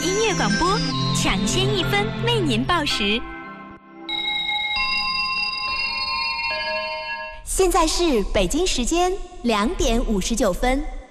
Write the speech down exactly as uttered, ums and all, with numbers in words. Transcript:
音乐广播，抢先一分为您报时。 现在是北京时间两点五十九分。